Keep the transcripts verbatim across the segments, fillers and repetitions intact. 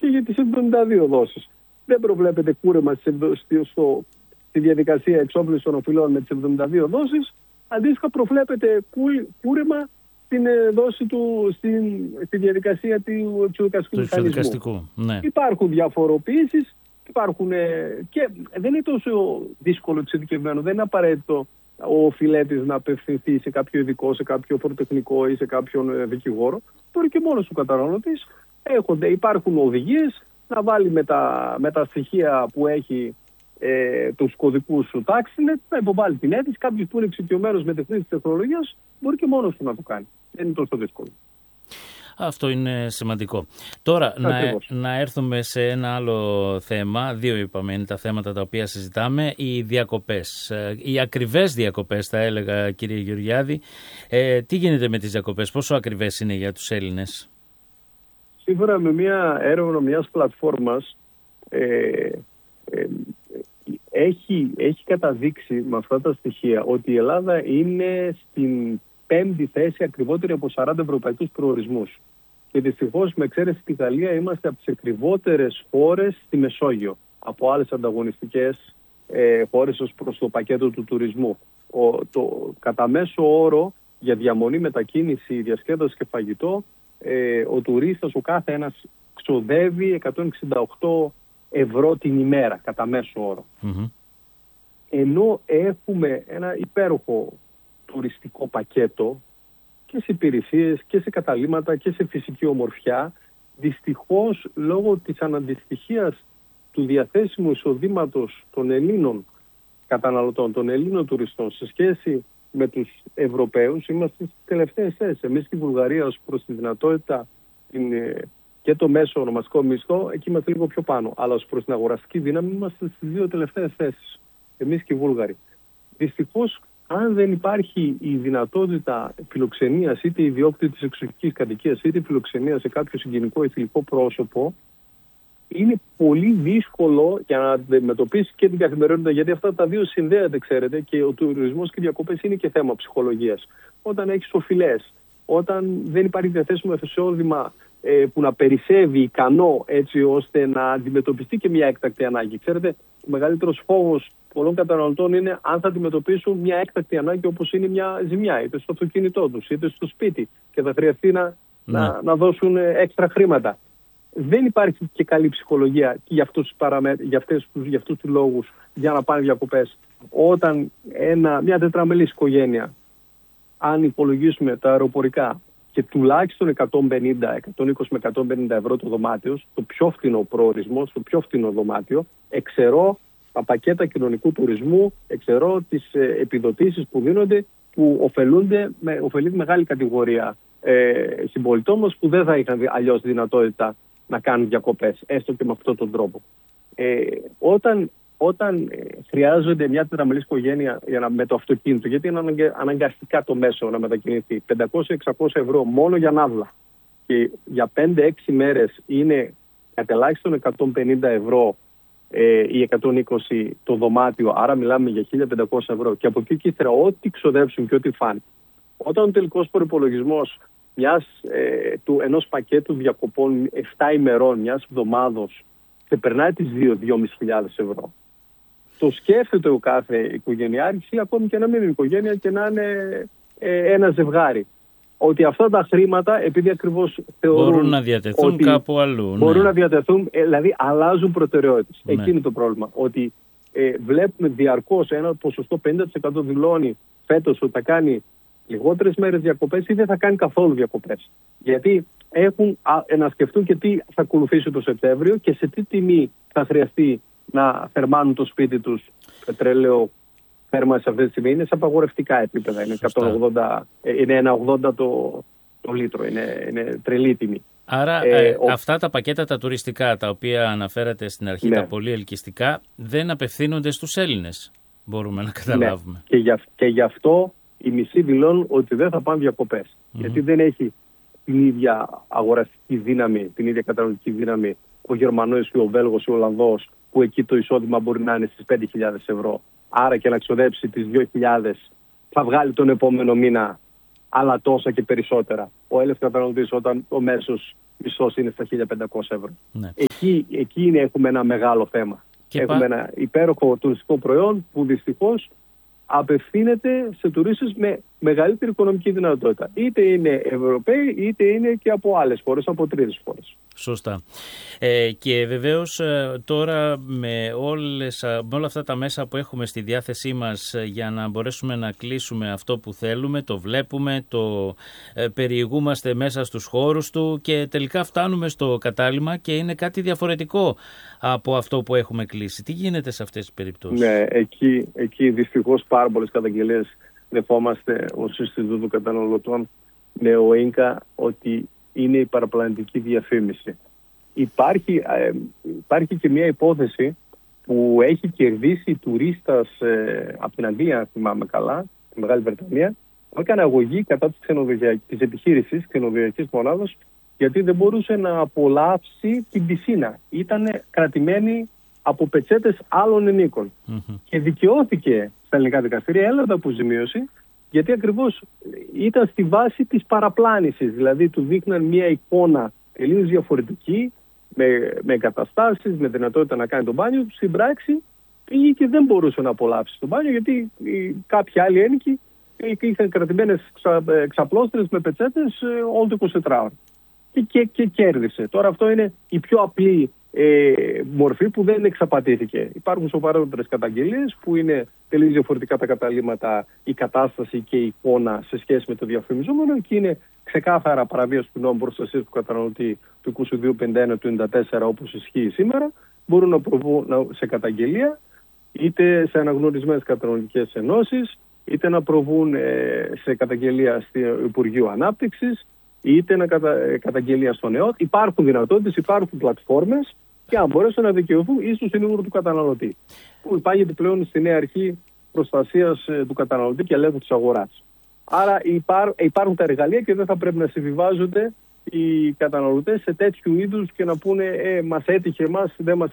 για τις εβδομήντα δύο δόσεις. Δεν προβλέπεται κούρεμα στο, στη διαδικασία εξόπλισης των οφειλών με τις εβδομήντα δύο δόσεις. Αντίστοιχα προβλέπεται κούρεμα στην δόση του, στην, στη διαδικασία του εξοδικαστικού μηχανισμού. Ναι. Υπάρχουν διαφοροποιήσεις, υπάρχουν και δεν είναι τόσο δύσκολο εξειδικευμένο, δεν είναι απαραίτητο ο οφειλέτης να απευθυνθεί σε κάποιο ειδικό, σε κάποιο φοροτεχνικό ή σε κάποιον δικηγόρο. Μπορεί και μόνος του καταναλωτής. Έχονται, υπάρχουν οδηγίες να βάλει με τα, με τα στοιχεία που έχει ε, τους κωδικούς του TaxNet, να υποβάλει την αίτηση. Κάποιος που είναι εξοικειωμένος με τη χρήση της τεχνολογίας μπορεί και μόνος του να το κάνει. Δεν είναι τόσο δύσκολο. Αυτό είναι σημαντικό. Τώρα να, να έρθουμε σε ένα άλλο θέμα. Δύο είπαμε είναι τα θέματα τα οποία συζητάμε. Οι διακοπές. Οι ακριβές διακοπές θα έλεγα, κύριε Γεωργιάδη. Ε, τι γίνεται με τις διακοπές, πόσο ακριβές είναι για τους Έλληνες? Σύμφωνα με μια έρευνα μιας πλατφόρμας ε, ε, έχει, έχει καταδείξει με αυτά τα στοιχεία ότι η Ελλάδα είναι στην πέμπτη θέση, ακριβότερη από σαράντα ευρωπαϊκούς προορισμούς. Και δυστυχώς, με εξαίρεση τη Γαλλία, είμαστε από τις ακριβότερες χώρες στη Μεσόγειο από άλλες ανταγωνιστικές ε, χώρες ως προς το πακέτο του τουρισμού. Ο, το, κατά μέσο όρο για διαμονή, μετακίνηση, διασκέδαση και φαγητό, ε, ο τουρίστας, ο κάθε ένας ξοδεύει εκατόν εξήντα οκτώ ευρώ την ημέρα, κατά μέσο όρο. Mm-hmm. Ενώ έχουμε ένα υπέροχο τουριστικό πακέτο και σε υπηρεσίες και σε καταλύματα και σε φυσική ομορφιά, δυστυχώς λόγω της αναντιστοιχίας του διαθέσιμου εισοδήματος των Ελλήνων καταναλωτών, των Ελλήνων τουριστών σε σχέση με τους Ευρωπαίους, είμαστε στις τελευταίες θέσεις. Εμείς στη Βουλγαρία ως προς τη δυνατότητα την, και το μέσο ονομαστικό μισθό, εκεί είμαστε λίγο πιο πάνω. Αλλά ως προς την αγοραστική δύναμη είμαστε στις δύο τελευταίες θέσεις. Εμείς και οι Βούλγαροι. Δυστυχώς, αν δεν υπάρχει η δυνατότητα φιλοξενίας, είτε ιδιόκτητης εξοχικής κατοικίας, είτε φιλοξενία σε κάποιο συγγενικό ή φιλικό πρόσωπο, είναι πολύ δύσκολο για να αντιμετωπίσει και την καθημερινότητα, γιατί αυτά τα δύο συνδέονται, ξέρετε, και ο τουρισμός και οι διακοπές είναι και θέμα ψυχολογίας. Όταν έχεις οφειλές, όταν δεν υπάρχει διαθέσιμο εισόδημα ε, που να περισσεύει ικανό έτσι ώστε να αντιμετωπιστεί και μια έκτακτη ανάγκη. Ξέρετε, ο μεγαλύτερος φόβος πολλών καταναλωτών είναι αν θα αντιμετωπίσουν μια έκτακτη ανάγκη όπως είναι μια ζημιά, είτε στο αυτοκίνητό τους, είτε στο σπίτι, και θα χρειαστεί να, ναι. να, να δώσουν έξτρα χρήματα. Δεν υπάρχει και καλή ψυχολογία για αυτούς τους, παραμέ... για αυτές, για αυτούς τους λόγους για να πάνε διακοπές. Όταν ένα, μια τετραμελής οικογένεια, αν υπολογίσουμε τα αεροπορικά, και τουλάχιστον εκατόν πενήντα, εκατόν είκοσι με εκατόν πενήντα ευρώ το δωμάτιο, στο πιο φθηνό προορισμό, στο πιο φθηνό δωμάτιο, εξαιρώ τα πακέτα κοινωνικού τουρισμού, εξαιρώ τις ε, επιδοτήσεις που δίνονται, που ωφελούνται, με, ωφελεί μεγάλη κατηγορία ε, συμπολιτών μας που δεν θα είχαν αλλιώς δυνατότητα να κάνουν διακοπές, έστω και με αυτόν τον τρόπο. Ε, όταν όταν ε, χρειάζονται μια τετραμελής οικογένεια για να, με το αυτοκίνητο, γιατί είναι αναγκα, αναγκαστικά το μέσο να μετακινηθεί, πεντακόσια με εξακόσια ευρώ μόνο για ναύλα, και για πέντε έξι μέρες είναι κατελάχιστον εκατόν πενήντα ευρώ ε, ή εκατόν είκοσι το δωμάτιο, άρα μιλάμε για χίλια πεντακόσια ευρώ, και από εκεί και ύστερα ό,τι ξοδέψουν και ό,τι φάνε. Όταν ο τελικός προϋπολογισμός μιας, ε, του, ενός πακέτου διακοπών επτά ημερών, μιας εβδομάδος, ξεπερνάει τις δύο με δυόμισι χιλιάδες ευρώ, το σκέφτεται ο κάθε οικογενειάρχης, ή ακόμη και να μην είναι οικογένεια και να είναι ε, ένα ζευγάρι, ότι αυτά τα χρήματα, επειδή ακριβώς θεωρούν μπορούν να διατεθούν κάπου αλλού. Μπορούν ναι. να διατεθούν, ε, δηλαδή αλλάζουν προτεραιότητες. Ναι. Εκεί είναι το πρόβλημα. Ότι ε, βλέπουμε διαρκώς ένα ποσοστό πενήντα τοις εκατό δηλώνει φέτος ότι θα κάνει λιγότερες μέρες διακοπές ή δεν θα κάνει καθόλου διακοπές. Γιατί έχουν α, να σκεφτούν και τι θα ακολουθήσει το Σεπτέμβριο και σε τι τιμή θα χρειαστεί να θερμάνουν το σπίτι τους πετρέλαιο θέρμανση αυτή τη στιγμή. Είναι σε απαγορευτικά επίπεδα. Είναι, εκατόν ογδόντα, είναι ένα ογδόντα το, το λίτρο. Είναι, είναι τρελή τιμή. Άρα ε, ε, ο... αυτά τα πακέτα τα τουριστικά τα οποία αναφέρατε στην αρχή, ναι. τα πολύ ελκυστικά, δεν απευθύνονται στους Έλληνες. Μπορούμε να καταλάβουμε. Ναι. Και, για, και γι' αυτό οι μισοί δηλώνουν ότι δεν θα πάνε διακοπές. Mm-hmm. Γιατί δεν έχει την ίδια αγοραστική δύναμη, την ίδια καταναλωτική δύναμη ο Γερμανός ή ο Βέλγος ή ο Ολλανδός, που εκεί το εισόδημα μπορεί να είναι στις πέντε χιλιάδες ευρώ. Άρα και να ξοδέψει τις δύο χιλιάδες θα βγάλει τον επόμενο μήνα άλλα τόσα και περισσότερα. Ο Έλληνας καταναλωτής, όταν ο μέσος μισθός είναι στα χίλια πεντακόσια ευρώ. Ναι. Εκεί, εκεί είναι, έχουμε ένα μεγάλο θέμα. Και έχουμε πά... ένα υπέροχο τουριστικό προϊόν που δυστυχώς απευθύνεται σε τουρίστες με μεγαλύτερη οικονομική δυνατότητα. Είτε είναι Ευρωπαίοι, είτε είναι και από άλλες χώρες, από τρίτες χώρες. Σωστά. Ε, και βεβαίως τώρα με, όλες, με όλα αυτά τα μέσα που έχουμε στη διάθεσή μας για να μπορέσουμε να κλείσουμε αυτό που θέλουμε, το βλέπουμε, το ε, περιηγούμαστε μέσα στους χώρους του και τελικά φτάνουμε στο κατάλημα και είναι κάτι διαφορετικό από αυτό που έχουμε κλείσει. Τι γίνεται σε αυτές τις περιπτώσεις? Ναι, εκεί, εκεί δυστυχώς πάρα πολλές καταγγελίες δεχόμαστε ως Ινστιτούτο Καταναλωτών με ο ΙΝΚΑ ότι είναι η παραπλανητική διαφήμιση. Υπάρχει, ε, υπάρχει και μια υπόθεση που έχει κερδίσει τουρίστας ε, από την Αγγλία, θυμάμαι καλά, τη Μεγάλη Βρετανία, που έκανε αγωγή κατά της, της επιχείρησης ξενοδοχειακής μονάδας, γιατί δεν μπορούσε να απολαύσει την πισίνα. Ήταν κρατημένη από πετσέτες άλλων ενίκων. Mm-hmm. Και δικαιώθηκε στα ελληνικά δικαστήρια, έλαβε αποζημίωση, γιατί ακριβώς ήταν στη βάση της παραπλάνησης. Δηλαδή του δείχναν μια εικόνα τελείως διαφορετική, με, με εγκαταστάσεις, με δυνατότητα να κάνει το μπάνιο του. Στην πράξη πήγε και δεν μπορούσε να απολαύσει το μπάνιο, γιατί οι, κάποιοι άλλοι ένοικοι είχαν κρατημένες ξα, ξαπλώστρες με πετσέτες όλο το εικοσιτετράωρο. Και, και, και κέρδισε. Τώρα αυτό είναι η πιο απλή ε, μορφή που δεν εξαπατήθηκε. Υπάρχουν σοβαρότερες καταγγελίες που είναι τελείως διαφορετικά τα καταλήμματα, η κατάσταση και η εικόνα σε σχέση με το διαφημιζόμενο, και είναι ξεκάθαρα παραβίαση του νόμου προστασίας του καταναλωτή του είκοσι δύο πενήντα ένα του ενενήντα τέσσερα, όπως ισχύει σήμερα. Μπορούν να προβούν σε καταγγελία είτε σε αναγνωρισμένες καταναλωτικές ενώσεις, είτε να προβούν ε, σε καταγγελία στο Υπουργείο Ανάπτυξης, είτε να κατα... καταγγελία στον ΕΟΤ. Υπάρχουν δυνατότητες, υπάρχουν πλατφόρμες, και αν μπορέσουν να δικαιωθούν ή στο συνήγορο του καταναλωτή, που υπάγεται πλέον στη νέα αρχή προστασίας του καταναλωτή και ελέγχου της αγοράς. Άρα υπάρ... υπάρχουν τα εργαλεία και δεν θα πρέπει να συμβιβάζονται οι καταναλωτές σε τέτοιου είδους και να πούνε ε, μας έτυχε εμάς, δεν μας...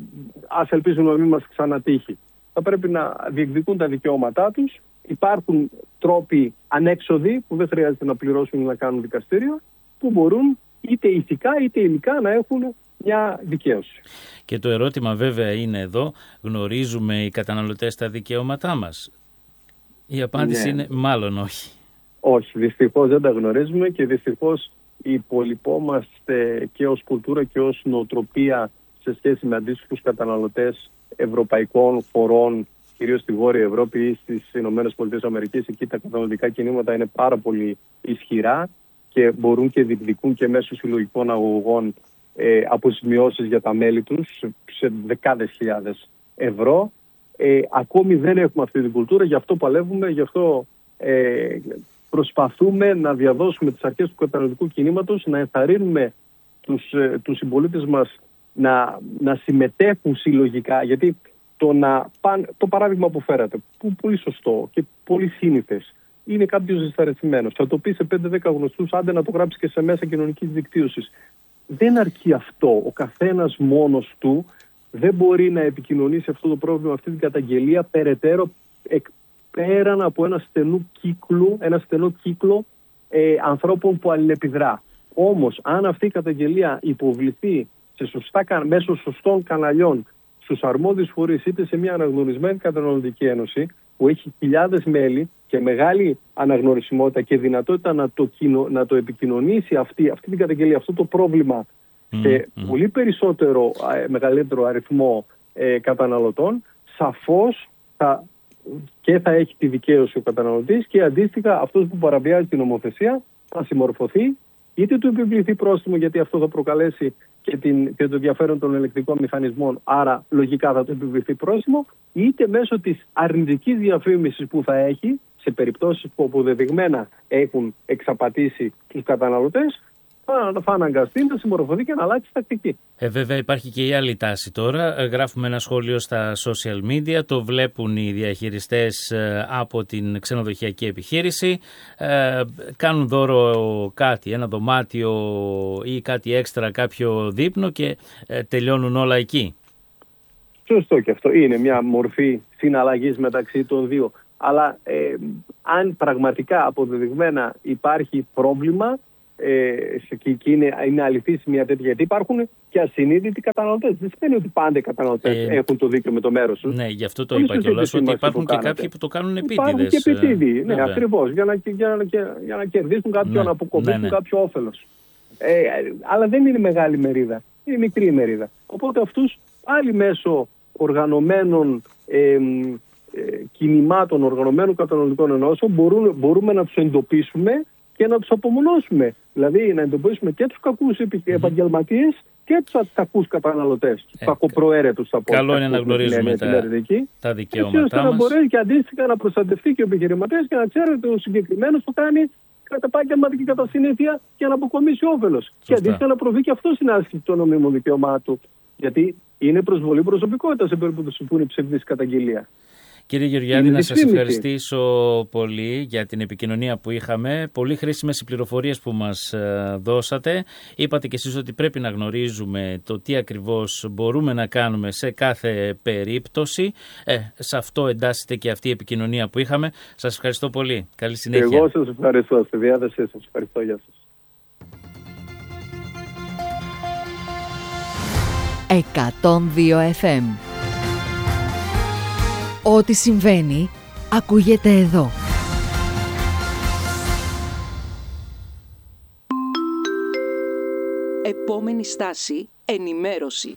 ας ελπίζουμε να μην μας ξανατύχει. Θα πρέπει να διεκδικούν τα δικαιώματά τους. Υπάρχουν τρόποι ανέξοδοι που δεν χρειάζεται να πληρώσουν ή να κάνουν δικαστήριο, που μπορούν είτε ηθικά είτε υλικά να έχουν μια δικαίωση. Και το ερώτημα βέβαια είναι εδώ, γνωρίζουμε οι καταναλωτές τα δικαιώματά μας? Η απάντηση ναι. είναι μάλλον όχι. Όχι, δυστυχώς δεν τα γνωρίζουμε, και δυστυχώς υπολοιπόμαστε και ως κουλτούρα και ως νοοτροπία σε σχέση με αντίστοιχους καταναλωτές ευρωπαϊκών χωρών, κυρίως στη Βόρεια Ευρώπη ή στις Ηνωμένες Πολιτείες Αμερικής. Εκεί τα καταναλωτικά κινήματα είναι πάρα πολύ ισχυρά και μπορούν και διεκδικούν και μέσω συλλογικών αγωγών ε, αποζημιώσεις για τα μέλη τους σε δεκάδες χιλιάδες ευρώ. Ε, ακόμη δεν έχουμε αυτή την κουλτούρα, γι' αυτό παλεύουμε, γι' αυτό ε, προσπαθούμε να διαδώσουμε τις αρχές του καταναλωτικού κινήματος, να ενθαρρύνουμε τους, ε, τους συμπολίτες μας να, να συμμετέχουν συλλογικά, γιατί το, να πάνε, το παράδειγμα που φέρατε, που πολύ σωστό και πολύ σύνηθες, είναι κάποιος δυσαρεστημένος. Θα το πει σε πέντε δέκα γνωστούς, άντε να το γράψει και σε μέσα κοινωνικής δικτύωσης. Δεν αρκεί αυτό. Ο καθένας μόνος του δεν μπορεί να επικοινωνήσει αυτό το πρόβλημα, αυτή την καταγγελία περαιτέρω, εκ, πέραν από ένα στενό κύκλο, ένα στενό κύκλο ε, ανθρώπων που αλληλεπιδρά. Όμως, αν αυτή η καταγγελία υποβληθεί σε σωστά, μέσω σωστών καναλιών στους αρμόδιους φορείς, είτε σε μια αναγνωρισμένη καταναλωτική ένωση που έχει χιλιάδες μέλη και μεγάλη αναγνωρισιμότητα και δυνατότητα να το, κοινο, να το επικοινωνήσει αυτή, αυτή την καταγγελία, αυτό το πρόβλημα mm, σε mm. πολύ περισσότερο, ε, μεγαλύτερο αριθμό ε, καταναλωτών, σαφώς θα, και θα έχει τη δικαίωση ο καταναλωτής, και αντίστοιχα αυτός που παραβιάζει την νομοθεσία θα συμμορφωθεί, είτε του επιβληθεί πρόστιμο, γιατί αυτό θα προκαλέσει και, την, και το ενδιαφέρον των ελεκτρικών μηχανισμών, άρα λογικά θα του επιβληθεί πρόστιμο, είτε μέσω της αρνητικής διαφήμισης που θα έχει σε περιπτώσεις που αποδεδειγμένα έχουν εξαπατήσει τους καταναλωτές, θα αναγκαστεί να συμμορφωθεί και να αλλάξει τακτική. Ε, βέβαια υπάρχει και η άλλη τάση τώρα. Ε, γράφουμε ένα σχόλιο στα social media, το βλέπουν οι διαχειριστές ε, από την ξενοδοχειακή επιχείρηση, ε, κάνουν δώρο κάτι, ένα δωμάτιο ή κάτι έξτρα, κάποιο δείπνο, και ε, τελειώνουν όλα εκεί. Σωστό, και αυτό είναι μια μορφή συναλλαγής μεταξύ των δύο. Αλλά ε, αν πραγματικά αποδεδειγμένα υπάρχει πρόβλημα, ε, και είναι, είναι αληθής μια τέτοια, γιατί υπάρχουν και ασυνείδητοι καταναλωτές. Δεν σημαίνει ότι πάντα οι καταναλωτές ε, έχουν το δίκιο με το μέρος τους. Ναι, γι' αυτό το είπα κιόλας, ότι υπάρχουν και κάποιοι που το κάνουν επίτηδες. Υπάρχουν και επίτηδοι, ναι, ακριβώς, για να, για, να, για να κερδίσουν κάποιο, ναι, να αποκομίσουν ναι, ναι. κάποιο όφελος. Ε, αλλά δεν είναι μεγάλη μερίδα, είναι μικρή μερίδα. Οπότε αυτούς πάλι μέσω οργανωμένων ε, ε, κινημάτων, οργανωμένων καταναλωτικών ενώσεων μπορούν, μπορούμε να τους εντοπίσουμε και να τους απομονώσουμε. Δηλαδή να εντοπίσουμε και τους κακούς mm-hmm. επαγγελματίες και τους κακούς καταναλωτές, τους ε, κακοπροαίρετους θα πω. Καλό είναι να γνωρίζουμε τα, τα δικαιώματά μας. Να μπορεί και αντίστοιχα να προστατευτεί και ο επιχειρηματίας και να ξέρει ότι ο συγκεκριμένος το κάνει κατά επάγγελμα και κατά συνήθεια για να αποκομίσει όφελος. Και αντίστοιχα να προβεί και αυτό στην άσκηση των νομίμων δικαιωμάτων. Γιατί είναι προσβολή προσωπικότητα σε περίπτωση που είναι ψευδής καταγγελία. Κύριε Γεωργιάδη, να σας ευχαριστήσω πολύ για την επικοινωνία που είχαμε. Πολύ χρήσιμες οι πληροφορίες που μας δώσατε. Είπατε και εσείς ότι πρέπει να γνωρίζουμε το τι ακριβώς μπορούμε να κάνουμε σε κάθε περίπτωση. Ε, σε αυτό εντάσσεται και αυτή η επικοινωνία που είχαμε. Σας ευχαριστώ πολύ. Καλή συνέχεια. Εγώ σας ευχαριστώ. Στη διάθεσή σας. Ευχαριστώ. Γεια σας. εκατόν δύο εφ εμ. Ό,τι συμβαίνει, ακούγεται εδώ. Επόμενη στάση, ενημέρωση.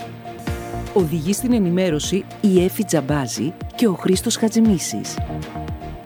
Οδηγεί στην ενημέρωση η Έφη Τζαμπάζη και ο Χρήστος Χατζημίσης.